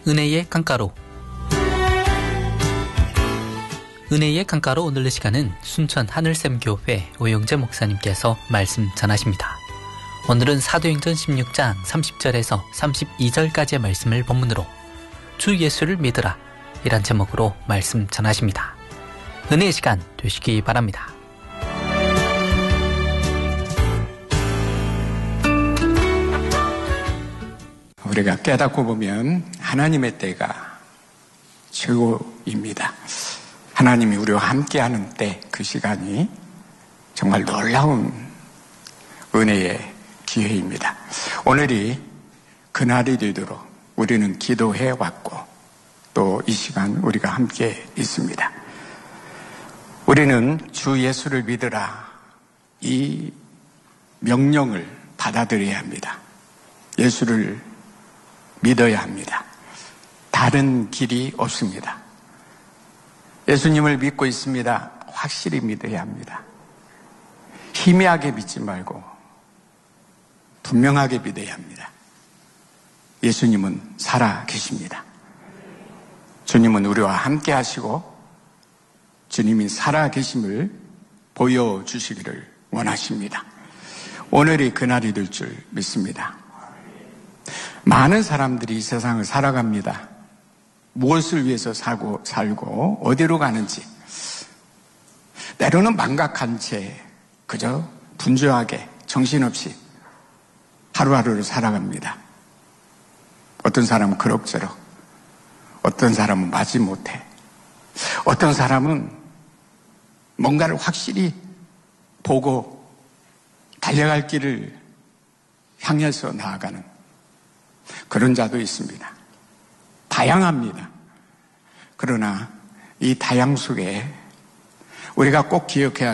은혜의 강가로. 은혜의 강가로 오늘 이 시간은 순천 하늘샘교회 오영재 목사님께서 말씀 전하십니다. 오늘은 사도행전 16장 30절에서 32절까지의 말씀을 본문으로 주 예수를 믿으라 이란 제목으로 말씀 전하십니다. 은혜의 시간 되시기 바랍니다. 우리가 깨닫고 보면 하나님의 때가 최고입니다. 하나님이 우리와 함께하는 때, 그 시간이 정말 놀라운 은혜의 기회입니다. 오늘이 그날이 되도록 우리는 기도해 왔고 또 이 시간 우리가 함께 있습니다. 우리는 주 예수를 믿으라, 이 명령을 받아들여야 합니다. 예수를 믿어야 합니다. 다른 길이 없습니다. 예수님을 믿고 있습니다. 확실히 믿어야 합니다. 희미하게 믿지 말고 분명하게 믿어야 합니다. 예수님은 살아 계십니다. 주님은 우리와 함께 하시고 주님이 살아 계심을 보여주시기를 원하십니다. 오늘이 그날이 될 줄 믿습니다. 많은 사람들이 이 세상을 살아갑니다. 무엇을 위해서 살고 어디로 가는지, 때로는 망각한 채 그저 분주하게 정신없이 하루하루를 살아갑니다. 어떤 사람은 그럭저럭, 어떤 사람은 마지못해, 어떤 사람은 뭔가를 확실히 보고 달려갈 길을 향해서 나아가는 그런 자도 있습니다. 다양합니다. 그러나 이 다양 속에 우리가 꼭 기억해야 할